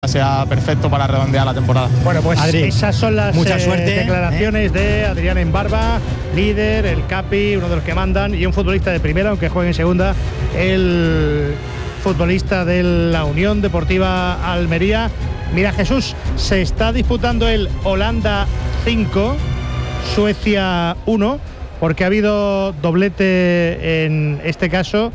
sea perfecto para redondear la temporada. Bueno, pues Adri, esas son las mucha suerte, declaraciones de Adrián Embarba, líder, el capi, uno de los que mandan, y un futbolista de primera, aunque juegue en segunda, el futbolista de la Unión Deportiva Almería. Mira, Jesús, se está disputando el Holanda 5, Suecia 1, porque ha habido doblete en este caso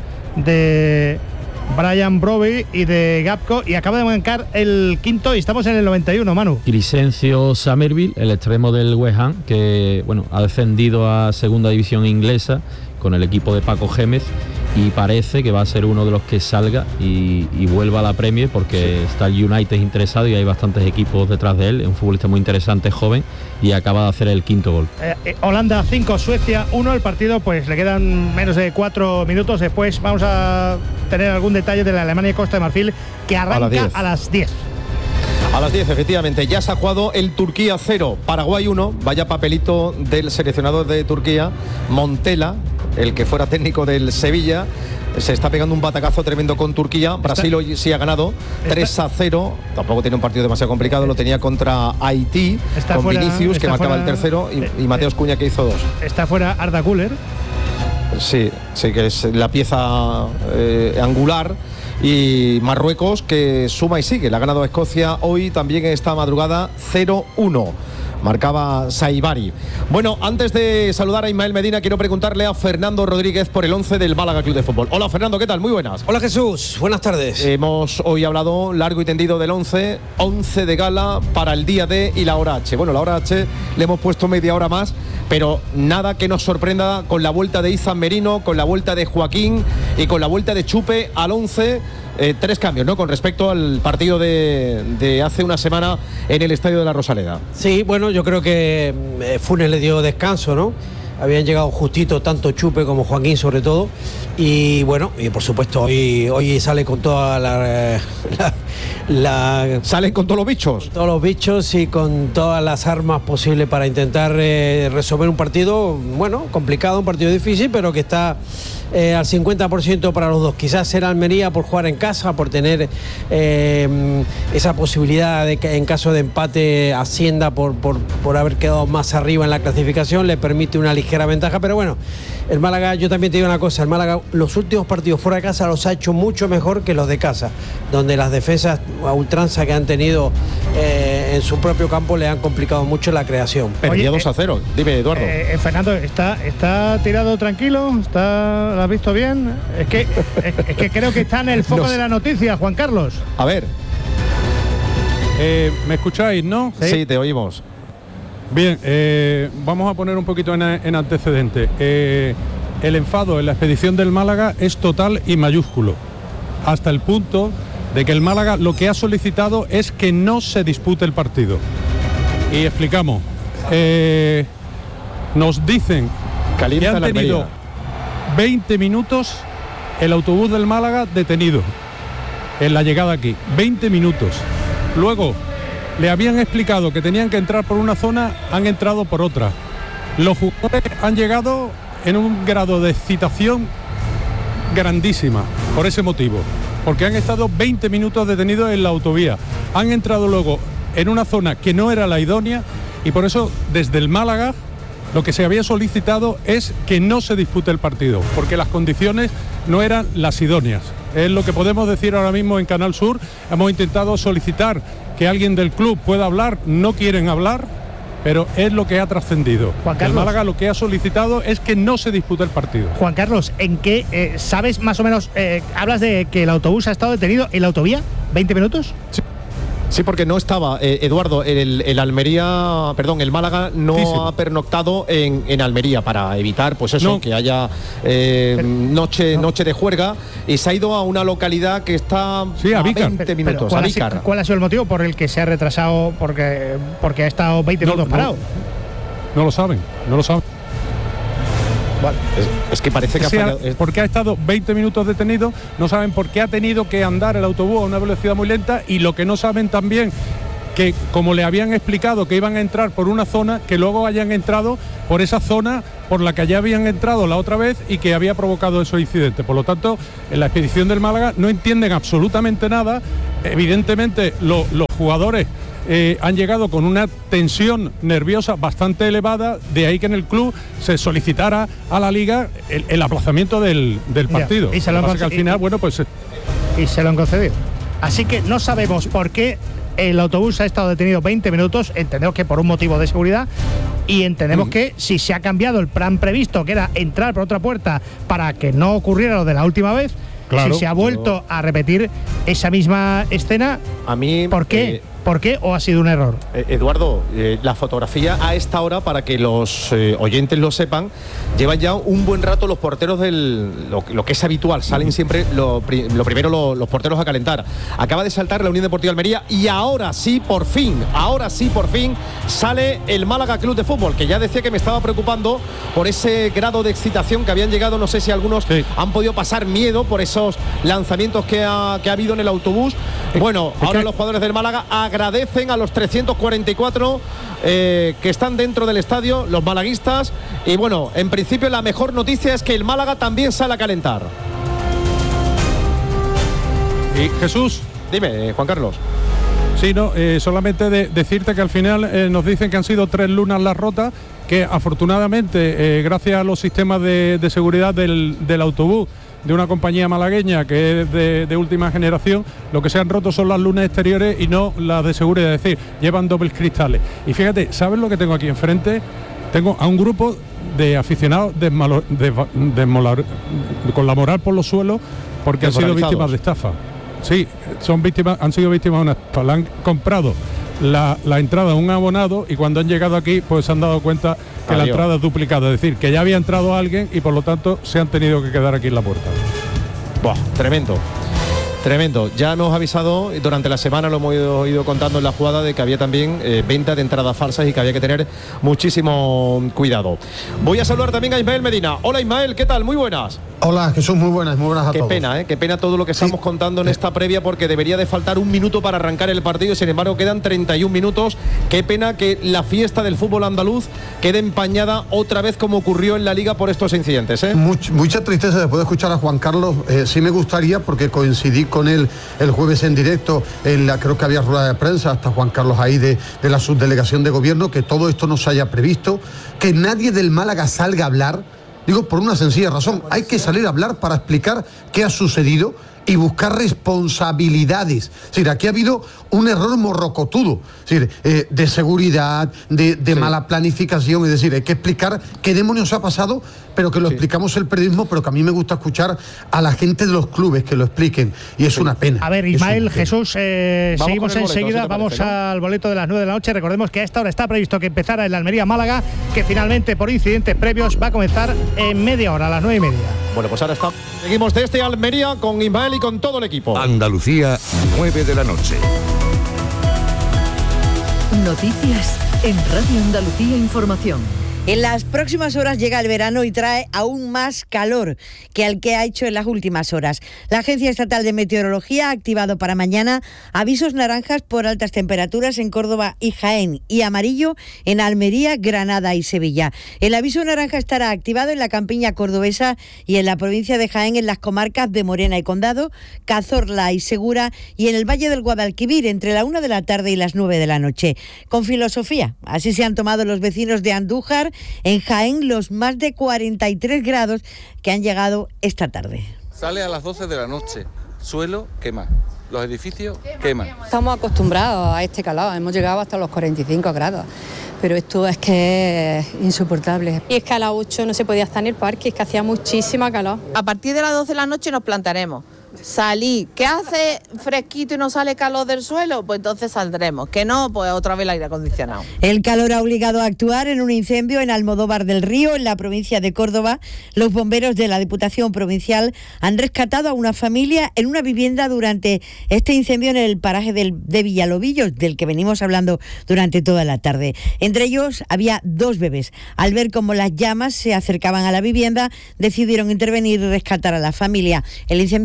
de Brian Brobbey y de Gapco, y acaba de marcar el quinto y estamos en el 91, Manu. Crescencio Summerville, el extremo del West Ham, que ha descendido a segunda división inglesa con el equipo de Paco Gémez, y parece que va a ser uno de los que salga y vuelva a la Premier, porque está el United interesado y hay bastantes equipos detrás de él. Es un futbolista muy interesante, joven, y acaba de hacer el quinto gol. Holanda 5, Suecia 1, el partido pues le quedan menos de 4 minutos. Después vamos a tener algún detalle de la Alemania y Costa de Marfil, que arranca a las 10. A las 10, efectivamente, ya se ha jugado el Turquía 0, Paraguay 1, vaya papelito del seleccionador de Turquía, Montella, el que fuera técnico del Sevilla, se está pegando un batacazo tremendo con Turquía. Brasil hoy sí ha ganado 3-0, tampoco tiene un partido demasiado complicado, lo tenía contra Haití, con fuera, Vinicius, que marcaba el tercero, y Mateus Cunha, que hizo 2. Está fuera Arda Güler. Sí, que es la pieza angular. Y Marruecos, que suma y sigue, le ha ganado a Escocia hoy también esta madrugada 0-1. Marcaba Saibari. Bueno, antes de saludar a Ismael Medina, quiero preguntarle a Fernando Rodríguez por el 11 del Málaga Club de Fútbol. Hola, Fernando, ¿qué tal? Muy buenas. Hola, Jesús, buenas tardes. Hemos hoy hablado largo y tendido del 11 de gala para el día D y la hora H. Bueno, la hora H le hemos puesto media hora más, pero nada que nos sorprenda con la vuelta de Izan Merino, con la vuelta de Joaquín y con la vuelta de Chupe al 11. 3 cambios, ¿no?, con respecto al partido de hace una semana en el Estadio de la Rosaleda. Sí, bueno, yo creo que Funes le dio descanso, ¿no? Habían llegado justito tanto Chupe como Joaquín, sobre todo, y bueno, y por supuesto hoy sale con toda salen con todos los bichos. Todos los bichos y con todas las armas posibles para intentar resolver un partido, bueno, complicado, un partido difícil, pero que está al 50% para los dos. Quizás será Almería por jugar en casa, por tener esa posibilidad de que en caso de empate ascienda por haber quedado más arriba en la clasificación, le permite una ligera ventaja, pero bueno, el Málaga, yo también te digo una cosa, el Málaga los últimos partidos fuera de casa los ha hecho mucho mejor que los de casa, donde las defensas a ultranza que han tenido en su propio campo le han complicado mucho la creación. Perdía 2-0, dime, Eduardo. Fernando, ¿está tirado tranquilo? ¿Lo has visto bien? Es que creo que está en el foco de la noticia, Juan Carlos. A ver. ¿Me escucháis, no? Sí, te oímos. Bien, vamos a poner un poquito en antecedente. El enfado en la expedición del Málaga es total y mayúsculo, hasta el punto de que el Málaga lo que ha solicitado es que no se dispute el partido. Y explicamos. Nos dicen que han tenido 20 minutos el autobús del Málaga detenido en la llegada aquí. 20 minutos. Luego le habían explicado que tenían que entrar por una zona, han entrado por otra. Los jugadores han llegado en un grado de excitación grandísima por ese motivo, porque han estado 20 minutos detenidos en la autovía. Han entrado luego en una zona que no era la idónea, y por eso desde el Málaga lo que se había solicitado es que no se dispute el partido, porque las condiciones no eran las idóneas. Es lo que podemos decir ahora mismo en Canal Sur. Hemos intentado solicitar que alguien del club pueda hablar, no quieren hablar, pero es lo que ha trascendido. El Málaga lo que ha solicitado es que no se dispute el partido. Juan Carlos, ¿en qué sabes más o menos? Hablas de que el autobús ha estado detenido en la autovía, 20 minutos. Sí, porque no estaba, Eduardo, el Almería, perdón, el Málaga no ha pernoctado en Almería para evitar, pues eso, que haya noche de juerga, y se ha ido a una localidad que está a 20 minutos, a Vícar. ¿Cuál ha sido el motivo por el que se ha retrasado? Porque ha estado 20 minutos parado. No lo saben. Bueno, es que parece que ha fallado. Porque ha estado 20 minutos detenido, no saben por qué ha tenido que andar el autobús a una velocidad muy lenta, y lo que no saben también, que como le habían explicado que iban a entrar por una zona, que luego hayan entrado por esa zona por la que ya habían entrado la otra vez y que había provocado esos incidentes. Por lo tanto, en la expedición del Málaga no entienden absolutamente nada evidentemente los jugadores han llegado con una tensión nerviosa bastante elevada, de ahí que en el club se solicitara a la Liga el aplazamiento del partido. Y se lo que al final, bueno, pues... Y se lo han concedido. Así que no sabemos por qué el autobús ha estado detenido 20 minutos, entendemos que por un motivo de seguridad, y entendemos que si se ha cambiado el plan previsto, que era entrar por otra puerta para que no ocurriera lo de la última vez, claro, si se ha vuelto a repetir esa misma escena, a mí, ¿por qué? ¿Por qué o ha sido un error? Eduardo, la fotografía a esta hora, para que los oyentes lo sepan, llevan ya un buen rato los porteros lo que es habitual, salen siempre lo primero los porteros a calentar. Acaba de saltar la Unión Deportiva Almería y ahora sí por fin sale el Málaga Club de Fútbol, que ya decía que me estaba preocupando por ese grado de excitación que habían llegado. No sé si algunos han podido pasar miedo por esos lanzamientos que ha habido en el autobús. Bueno, ahora los jugadores del Málaga agradecen a los 344 que están dentro del estadio, los malaguistas, y bueno, en principio la mejor noticia es que el Málaga también sale a calentar. Y Jesús, dime, Juan Carlos. Sí, no, solamente decirte que al final nos dicen que han sido 3 lunas las rotas, que afortunadamente gracias a los sistemas de seguridad del autobús de una compañía malagueña que es de última generación, lo que se han roto son las lunas exteriores y no las de seguridad, es decir, llevan dobles cristales. Y fíjate, ¿sabes lo que tengo aquí enfrente? Tengo a un grupo de aficionados con la moral por los suelos porque han sido víctimas de estafa. Sí, han sido víctimas de una estafa. Le han comprado la entrada a un abonado y cuando han llegado aquí pues se han dado cuenta que la entrada es duplicada, es decir, que ya había entrado alguien y por lo tanto se han tenido que quedar aquí en la puerta. Buah, tremendo. Ya hemos avisado y durante la semana lo hemos ido contando en la jugada de que había también venta de entradas falsas y que había que tener muchísimo cuidado. Voy a saludar también a Ismael Medina. Hola Ismael, ¿qué tal? Muy buenas. Hola Jesús, muy buenas a todos. Qué pena todo lo que estamos contando en esta previa, porque debería de faltar un minuto para arrancar el partido y sin embargo quedan 31 minutos. Qué pena que la fiesta del fútbol andaluz quede empañada otra vez como ocurrió en la Liga por estos incidentes. Mucha tristeza después de escuchar a Juan Carlos. Sí me gustaría, porque coincidí con él el jueves en directo, creo que había rueda de prensa, hasta Juan Carlos ahí de la subdelegación de gobierno, que todo esto no se haya previsto, que nadie del Málaga salga a hablar. Digo, por una sencilla razón, hay que salir a hablar para explicar qué ha sucedido y buscar responsabilidades. Es decir, aquí ha habido un error morrocotudo, es decir, de seguridad, de mala planificación, es decir, hay que explicar qué demonios ha pasado, pero que lo explicamos el periodismo, pero que a mí me gusta escuchar a la gente de los clubes que lo expliquen, y es una pena. A ver, Ismael, Jesús, seguimos enseguida, vamos al boleto de las 9 de la noche. Recordemos que a esta hora está previsto que empezara el Almería-Málaga, que finalmente por incidentes previos va a comenzar en media hora, a las 9:30. Bueno, pues ahora seguimos de este Almería con Ismael y con todo el equipo. Andalucía, 9 de la noche. Noticias en Radio Andalucía Información. En las próximas horas llega el verano y trae aún más calor que el que ha hecho en las últimas horas. La Agencia Estatal de Meteorología ha activado para mañana avisos naranjas por altas temperaturas en Córdoba y Jaén y amarillo en Almería, Granada y Sevilla. El aviso naranja estará activado en la campiña cordobesa y en la provincia de Jaén, en las comarcas de Morena y Condado, Cazorla y Segura, y en el Valle del Guadalquivir entre la 1 de la tarde y las 9 de la noche. Con filosofía, así se han tomado los vecinos de Andújar, en Jaén, los más de 43 grados que han llegado esta tarde. Sale a las 12 de la noche, suelo quema, los edificios queman. Estamos acostumbrados a este calor, hemos llegado hasta los 45 grados, pero esto es que es insoportable. Y es que a las 8 no se podía estar en el parque, es que hacía muchísima calor. A partir de las 12 de la noche nos plantaremos. Salí, ¿qué hace fresquito y no sale calor del suelo? Pues entonces saldremos, que no, pues otra vez el aire acondicionado. El calor ha obligado a actuar en un incendio en Almodóvar del Río, en la provincia de Córdoba. Los bomberos de la Diputación Provincial han rescatado a una familia en una vivienda durante este incendio en el paraje de Villalobillos, del que venimos hablando durante toda la tarde. Entre ellos había 2 bebés. Al ver cómo las llamas se acercaban a la vivienda, decidieron intervenir y rescatar a la familia. El incendio, como les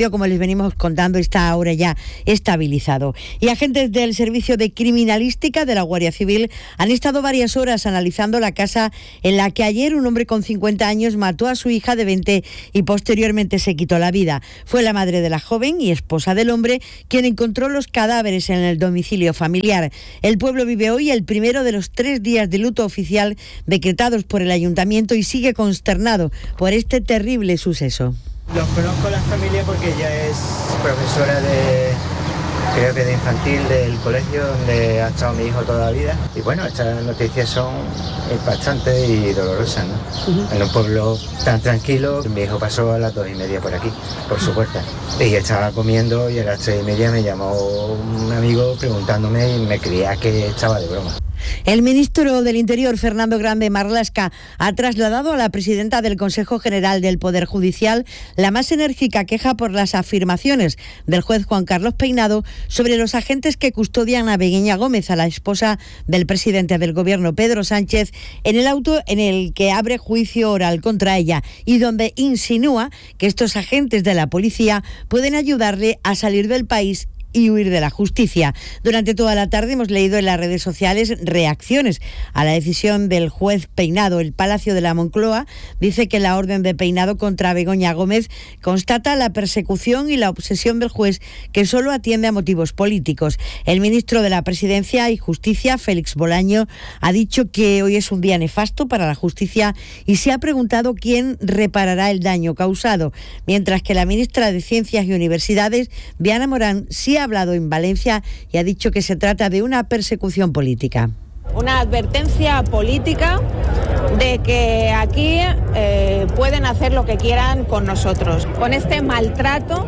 venimos contando, está ahora ya estabilizado. Y agentes del Servicio de Criminalística de la Guardia Civil han estado varias horas analizando la casa en la que ayer un hombre con 50 años mató a su hija de 20 y posteriormente se quitó la vida. Fue la madre de la joven y esposa del hombre quien encontró los cadáveres en el domicilio familiar. El pueblo vive hoy el primero de los 3 días de luto oficial decretados por el ayuntamiento y sigue consternado por este terrible suceso. Los conozco la familia porque ella es profesora creo que de infantil del colegio donde ha estado mi hijo toda la vida. Y bueno, estas noticias son impactantes y dolorosas, ¿no? En un pueblo tan tranquilo, mi hijo pasó a las 2:30 por aquí, por su puerta. Y estaba comiendo y a las 3:30 me llamó un amigo preguntándome y me creía que estaba de broma. El ministro del Interior, Fernando Grande Marlaska, ha trasladado a la presidenta del Consejo General del Poder Judicial la más enérgica queja por las afirmaciones del juez Juan Carlos Peinado sobre los agentes que custodian a Begoña Gómez, a la esposa del presidente del Gobierno, Pedro Sánchez, en el auto en el que abre juicio oral contra ella y donde insinúa que estos agentes de la policía pueden ayudarle a salir del país y huir de la justicia. Durante toda la tarde hemos leído en las redes sociales reacciones a la decisión del juez Peinado. El Palacio de la Moncloa dice que la orden de Peinado contra Begoña Gómez constata la persecución y la obsesión del juez, que solo atiende a motivos políticos. El ministro de la Presidencia y Justicia, Félix Bolaño, ha dicho que hoy es un día nefasto para la justicia y se ha preguntado quién reparará el daño causado, mientras que la ministra de Ciencias y Universidades, Diana Morán, sí ha hablado en Valencia y ha dicho que se trata de una persecución política. Una advertencia política de que aquí pueden hacer lo que quieran con nosotros. Con este maltrato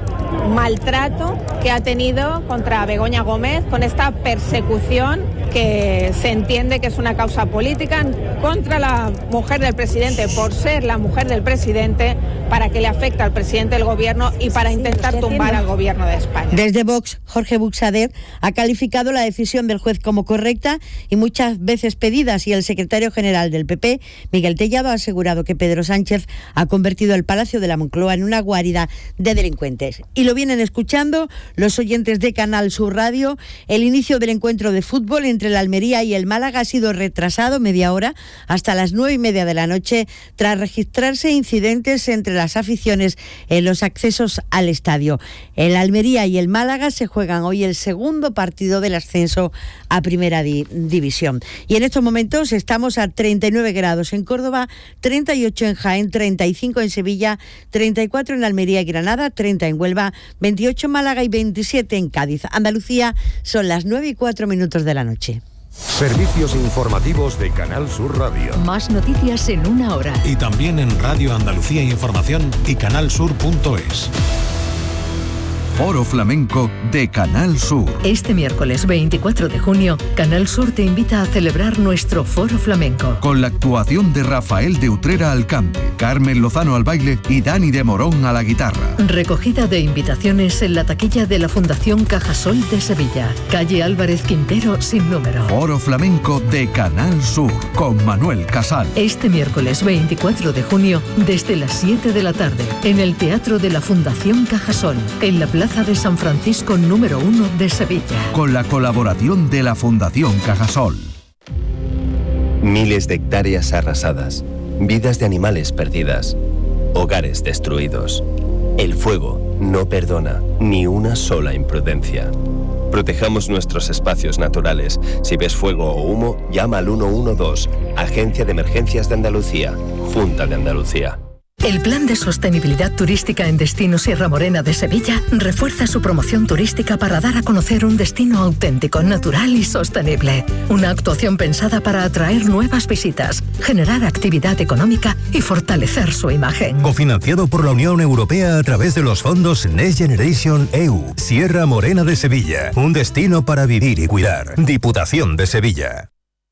que ha tenido contra Begoña Gómez, con esta persecución que se entiende que es una causa política contra la mujer del presidente por ser la mujer del presidente, para que le afecte al presidente del gobierno y para intentar tumbar al gobierno de España. Desde Vox, Jorge Buxader ha calificado la decisión del juez como correcta y muchas veces pedidas, y el secretario general del PP, Miguel Tellado, ha asegurado que Pedro Sánchez ha convertido el Palacio de la Moncloa en una guarida de delincuentes. Y lo vienen escuchando los oyentes de Canal Sur Radio. El inicio del encuentro de fútbol entre el Almería y el Málaga ha sido retrasado media hora hasta las 9:30 de la noche tras registrarse incidentes entre las aficiones en los accesos al estadio. El Almería y el Málaga se juegan hoy el segundo partido del ascenso a Primera División. Y en estos momentos estamos a 39 grados en Córdoba, 38 en Jaén, 35 en Sevilla, 34 en Almería y Granada, 30 en Huelva, 28 en Málaga y 27 en Cádiz. Andalucía, son las 9:04 de la noche. Servicios informativos de Canal Sur Radio. Más noticias en una hora. Y también en Radio Andalucía Información y canalsur.es. Foro Flamenco de Canal Sur. Este miércoles 24 de junio, Canal Sur te invita a celebrar nuestro Foro Flamenco. Con la actuación de Rafael de Utrera al cante, Carmen Lozano al baile y Dani de Morón a la guitarra. Recogida de invitaciones en la taquilla de la Fundación Cajasol de Sevilla. Calle Álvarez Quintero sin número. Foro Flamenco de Canal Sur con Manuel Casal. Este miércoles 24 de junio, desde las 7 de la tarde, en el Teatro de la Fundación Cajasol, en la Plaza de San Francisco número 1 de Sevilla. Con la colaboración de la Fundación Cajasol. Miles de hectáreas arrasadas, vidas de animales perdidas, hogares destruidos. El fuego no perdona ni una sola imprudencia. Protejamos nuestros espacios naturales. Si ves fuego o humo, llama al 112, Agencia de Emergencias de Andalucía, Junta de Andalucía. El Plan de Sostenibilidad Turística en Destino Sierra Morena de Sevilla refuerza su promoción turística para dar a conocer un destino auténtico, natural y sostenible. Una actuación pensada para atraer nuevas visitas, generar actividad económica y fortalecer su imagen. Cofinanciado por la Unión Europea a través de los fondos Next Generation EU. Sierra Morena de Sevilla, un destino para vivir y cuidar. Diputación de Sevilla.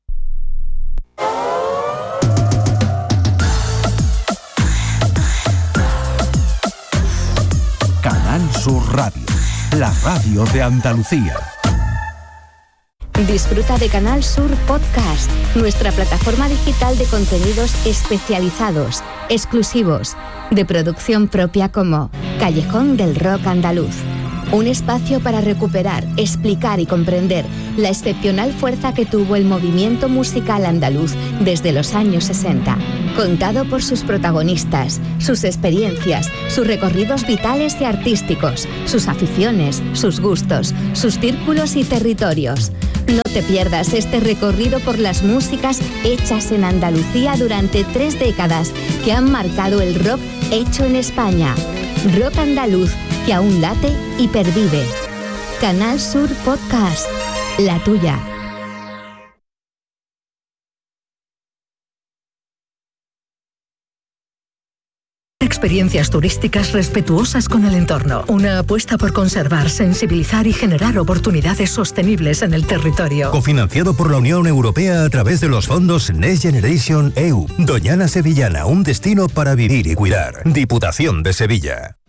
Canal Sur Radio, la radio de Andalucía. Disfruta de Canal Sur Podcast, nuestra plataforma digital de contenidos especializados, exclusivos, de producción propia como Callejón del Rock Andaluz. Un espacio para recuperar, explicar y comprender la excepcional fuerza que tuvo el movimiento musical andaluz desde los años 60. Contado por sus protagonistas, sus experiencias, sus recorridos vitales y artísticos, sus aficiones, sus gustos, sus círculos y territorios. No te pierdas este recorrido por las músicas hechas en Andalucía durante 3 décadas que han marcado el rock hecho en España. Rock andaluz que aún late y pervive. Canal Sur Podcast, la tuya. Experiencias turísticas respetuosas con el entorno. Una apuesta por conservar, sensibilizar y generar oportunidades sostenibles en el territorio. Cofinanciado por la Unión Europea a través de los fondos Next Generation EU. Doñana Sevillana, un destino para vivir y cuidar. Diputación de Sevilla.